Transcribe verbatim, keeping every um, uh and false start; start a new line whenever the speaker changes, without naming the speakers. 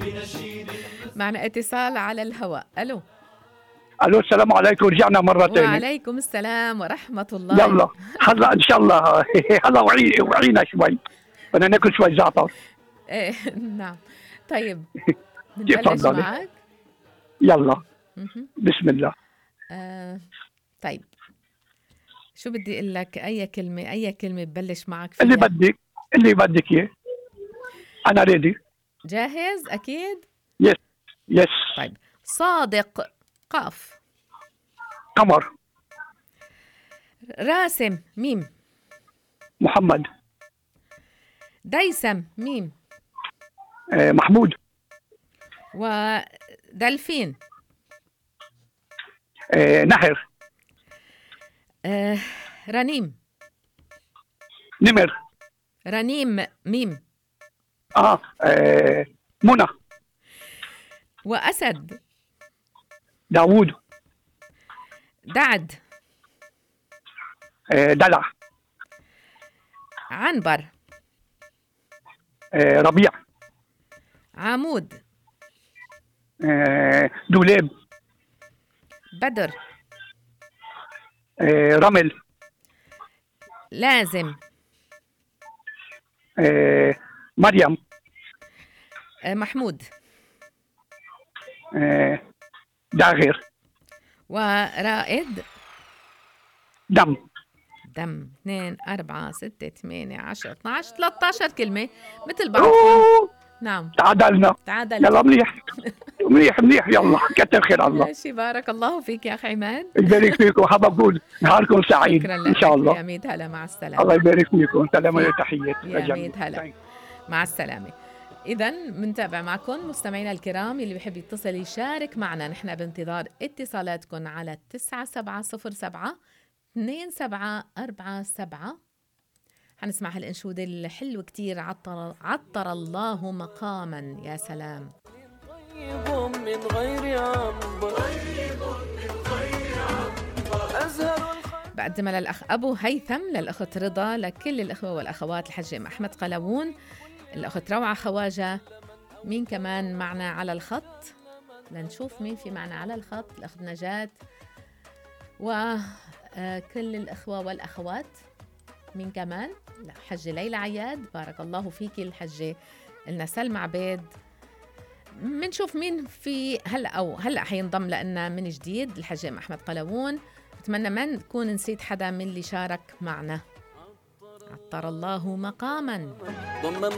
معنا اتصال على الهواء. ألو.
الو السلام عليكم، رجعنا مرة ثانية.
وعليكم السلام ورحمة الله.
يلا هلا ان شاء الله. هلا وعي وعينا شوي، بدنا ناكل شوي زعتر.
ايه نعم. طيب نبلش
تفضلي.
معك.
يلا
مهم.
بسم الله.
آه طيب شو بدي اقول لك؟ اي كلمة اي كلمة ببلش معك
اللي
فيها؟
بدك اللي بدك اياه، انا ريدي.
جاهز اكيد.
يس يس.
طيب صادق. قاف.
قمر.
راسم. ميم.
محمد.
ديسم. ميم.
آه محمود.
ودلفين.
آه نهر.
آه رنيم.
نمر.
رنيم. ميم.
اه, آه منى.
وأسد.
داوود.
دعد.
آه دلع.
عنبر.
آه ربيع.
عمود.
آه دولاب.
بدر.
آه رمل.
لازم.
آه مريم.
آه محمود.
آه داغر.
ورائد.
دم.
دم. اثنين أربعة ستة ثمانية عشرة اثنا عشر ثلاثة عشر كلمة مثل بعض.
أوه.
نعم
تعادلنا.
تعادلت.
يلا منيح منيح منيح. يلا كتر خير الله.
ماشي بارك الله فيك يا أخي عماد.
يبارك فيكم وحابب اقول نهاركم سعيد
شكرا
ان شاء
لك
الله.
يا ميت هلا مع السلامة.
الله يبارك فيكم. سلام
فيك.
وتحيات
يا ميت هلا مع السلامة. إذا منتابع معكم مستمعينا الكرام، اللي بيحب يتصل يشارك معنا، نحن بانتظار اتصالاتكم على تسعة سبعة صفر سبعة اثنين سبعة أربعة سبعة. حنسمع هالأنشودة الحلوة كتير، عطر, عطر الله مقاما. يا سلام.
طيب من غير عنبر، طيب من غير عنبر، أزهر.
بقدمها للأخ أبو هيثم، للأخت رضا، لكل الأخوة والأخوات، الحج أحمد قلاوون، الأخت روعة خواجة. مين كمان معنا على الخط؟ لنشوف مين في معنا على الخط. الأخت نجاة وكل الأخوة والأخوات. مين كمان؟ الحجة ليلى عياد، بارك الله فيكي الحجة. لنا سلمى عبيد. منشوف مين في هلأ أو هلأ حينضم لنا من جديد. الحجة أحمد قلاوون. أتمنى ما نكون نسيت حدا من اللي شارك معنا. عطر الله مقاما.